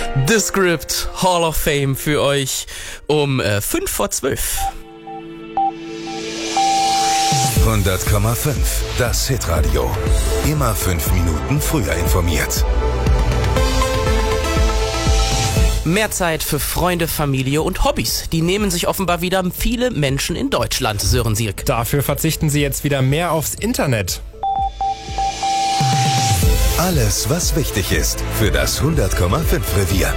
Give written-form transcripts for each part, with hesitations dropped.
The Script Hall of Fame für euch um 11:55. 100,5. Das Hitradio. Immer 5 Minuten früher informiert. Mehr Zeit für Freunde, Familie und Hobbys. Die nehmen sich offenbar wieder viele Menschen in Deutschland, Sören Sierk. Dafür verzichten sie jetzt wieder mehr aufs Internet. Alles, was wichtig ist für das 100,5 Revier.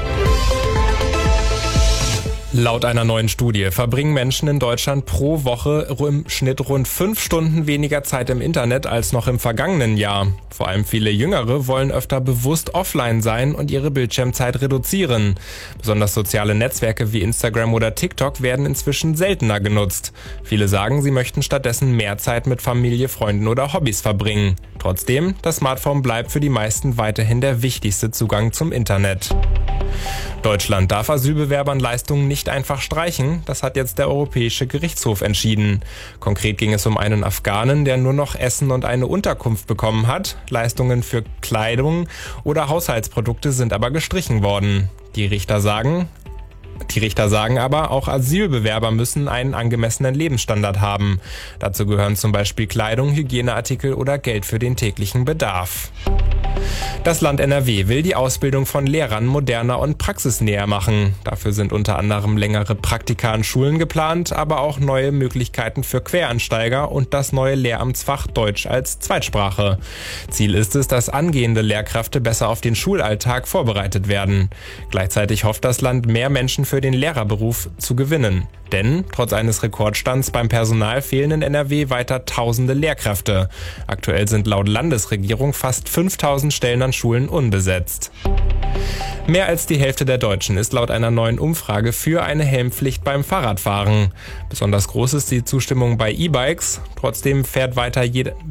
Laut einer neuen Studie verbringen Menschen in Deutschland pro Woche im Schnitt rund 5 Stunden weniger Zeit im Internet als noch im vergangenen Jahr. Vor allem viele Jüngere wollen öfter bewusst offline sein und ihre Bildschirmzeit reduzieren. Besonders soziale Netzwerke wie Instagram oder TikTok werden inzwischen seltener genutzt. Viele sagen, sie möchten stattdessen mehr Zeit mit Familie, Freunden oder Hobbys verbringen. Trotzdem, das Smartphone bleibt für die meisten weiterhin der wichtigste Zugang zum Internet. Deutschland darf Asylbewerbern Leistungen nicht einfach streichen, das hat jetzt der Europäische Gerichtshof entschieden. Konkret ging es um einen Afghanen, der nur noch Essen und eine Unterkunft bekommen hat. Leistungen für Kleidung oder Haushaltsprodukte sind aber gestrichen worden. Die Richter sagen aber, auch Asylbewerber müssen einen angemessenen Lebensstandard haben. Dazu gehören zum Beispiel Kleidung, Hygieneartikel oder Geld für den täglichen Bedarf. Das Land NRW will die Ausbildung von Lehrern moderner und praxisnäher machen. Dafür sind unter anderem längere Praktika an Schulen geplant, aber auch neue Möglichkeiten für Quereinsteiger und das neue Lehramtsfach Deutsch als Zweitsprache. Ziel ist es, dass angehende Lehrkräfte besser auf den Schulalltag vorbereitet werden. Gleichzeitig hofft das Land, mehr Menschen für den Lehrerberuf zu gewinnen. Denn trotz eines Rekordstands beim Personal fehlen in NRW weiter tausende Lehrkräfte. Aktuell sind laut Landesregierung fast 5000 Stellen an Schulen unbesetzt. Mehr als die Hälfte der Deutschen ist laut einer neuen Umfrage für eine Helmpflicht beim Fahrradfahren. Besonders groß ist die Zustimmung bei E-Bikes. Trotzdem fährt weiter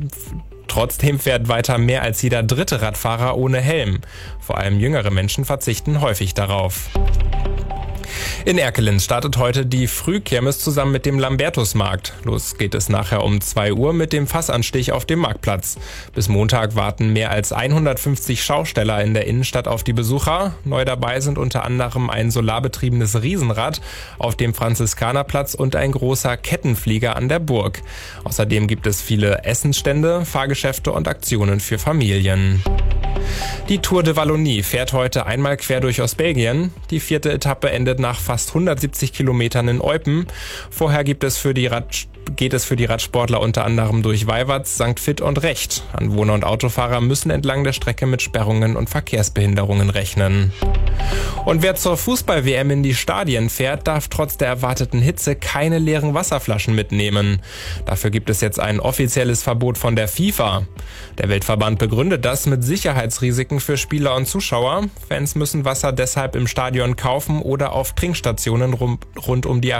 mehr als jeder dritte Radfahrer ohne Helm. Vor allem jüngere Menschen verzichten häufig darauf. In Erkelenz startet heute die Frühkirmes zusammen mit dem Lambertusmarkt. Los geht es nachher um 2 Uhr mit dem Fassanstich auf dem Marktplatz. Bis Montag warten mehr als 150 Schausteller in der Innenstadt auf die Besucher. Neu dabei sind unter anderem ein solarbetriebenes Riesenrad auf dem Franziskanerplatz und ein großer Kettenflieger an der Burg. Außerdem gibt es viele Essensstände, Fahrgeschäfte und Aktionen für Familien. Die Tour de Wallonie fährt heute einmal quer durch Ostbelgien. Die 4. Etappe endet nach fast 170 Kilometern in Eupen. Vorher geht es für die Radsportler unter anderem durch Weiwatz, St. Vith und Recht. Anwohner und Autofahrer müssen entlang der Strecke mit Sperrungen und Verkehrsbehinderungen rechnen. Und wer zur Fußball-WM in die Stadien fährt, darf trotz der erwarteten Hitze keine leeren Wasserflaschen mitnehmen. Dafür gibt es jetzt ein offizielles Verbot von der FIFA. Der Weltverband begründet das mit Sicherheitsrisiken für Spieler und Zuschauer. Fans müssen Wasser deshalb im Stadion kaufen oder auf Trinkstationen rund um die